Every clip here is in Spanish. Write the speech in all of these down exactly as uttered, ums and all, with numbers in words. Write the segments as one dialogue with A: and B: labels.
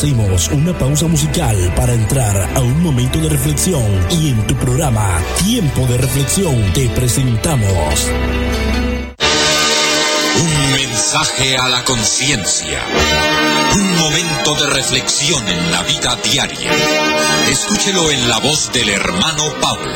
A: Hacemos una pausa musical para entrar a un momento de reflexión y en tu programa Tiempo de Reflexión te presentamos
B: un mensaje a la conciencia, un momento de reflexión en la vida diaria. Escúchelo en la voz del hermano Pablo.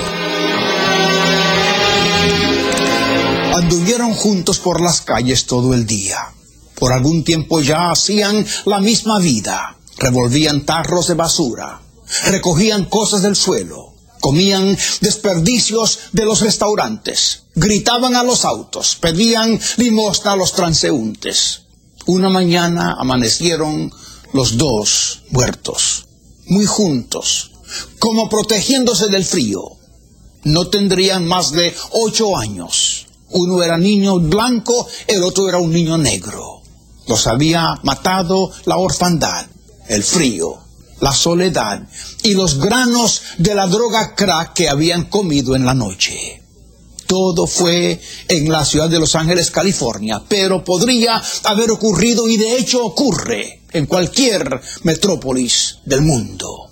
C: Anduvieron juntos por las calles todo el día. Por algún tiempo ya hacían la misma vida. Revolvían tarros de basura, recogían cosas del suelo, comían desperdicios de los restaurantes, gritaban a los autos, pedían limosna a los transeúntes. Una mañana amanecieron los dos muertos, muy juntos, como protegiéndose del frío. No tendrían más de ocho años. Uno era niño blanco, el otro era un niño negro. Los había matado la orfandad, el frío, la soledad y los granos de la droga crack que habían comido en la noche. Todo fue en la ciudad de Los Ángeles, California, pero podría haber ocurrido y de hecho ocurre en cualquier metrópolis del mundo.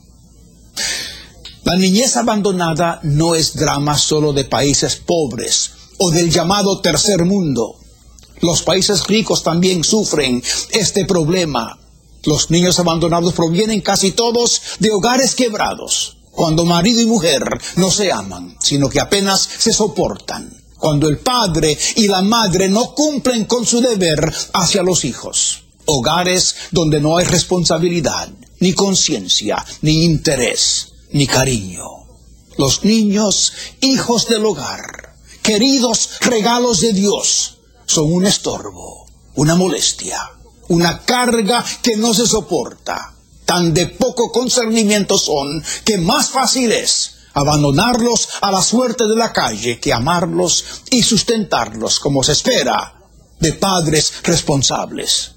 C: La niñez abandonada no es drama solo de países pobres o del llamado tercer mundo. Los países ricos también sufren este problema. Los niños abandonados provienen casi todos de hogares quebrados, cuando marido y mujer no se aman, sino que apenas se soportan, cuando el padre y la madre no cumplen con su deber hacia los hijos, hogares donde no hay responsabilidad, ni conciencia, ni interés, ni cariño. Los niños, hijos del hogar, queridos regalos de Dios, son un estorbo, una molestia, una carga que no se soporta. Tan de poco concernimiento son que más fácil es abandonarlos a la suerte de la calle que amarlos y sustentarlos como se espera de padres responsables.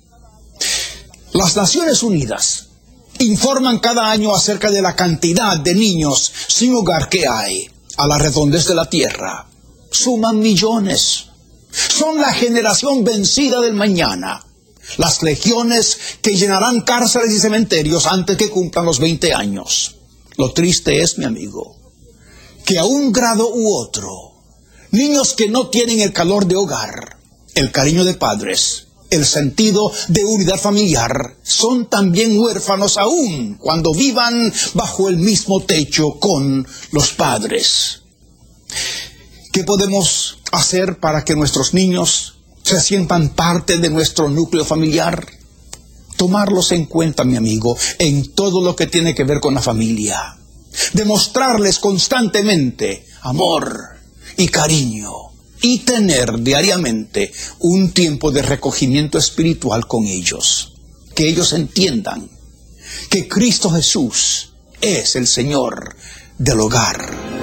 C: Las Naciones Unidas informan cada año acerca de la cantidad de niños sin hogar que hay a la redondez de la tierra. Suman millones. Son la generación vencida del mañana. Las legiones que llenarán cárceles y cementerios antes que cumplan los veinte años. Lo triste es, mi amigo, que a un grado u otro, niños que no tienen el calor de hogar, el cariño de padres, el sentido de unidad familiar, son también huérfanos aún cuando vivan bajo el mismo techo con los padres. ¿Qué podemos hacer para que nuestros niños se sientan parte de nuestro núcleo familiar? Tomarlos en cuenta, mi amigo, en todo lo que tiene que ver con la familia. Demostrarles constantemente amor y cariño. Y tener diariamente un tiempo de recogimiento espiritual con ellos. Que ellos entiendan que Cristo Jesús es el Señor del hogar.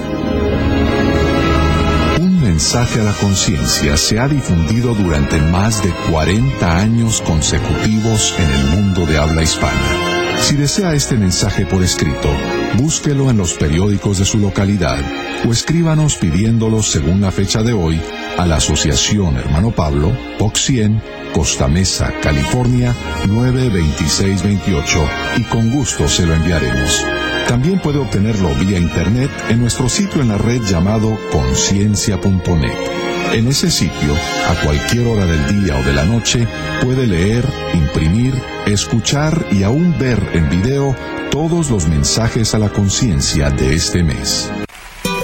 D: Mensaje a la conciencia se ha difundido durante más de cuarenta años consecutivos en el mundo de habla hispana. Si desea este mensaje por escrito, búsquelo en los periódicos de su localidad o escríbanos pidiéndolo según la fecha de hoy a la Asociación Hermano Pablo, P O C cien, Costa Mesa, California, nueve veintiséis veintiocho, y con gusto se lo enviaremos. También puede obtenerlo vía internet en nuestro sitio en la red llamado conciencia punto net. En ese sitio, a cualquier hora del día o de la noche, puede leer, imprimir, escuchar y aún ver en video todos los mensajes a la conciencia de este mes.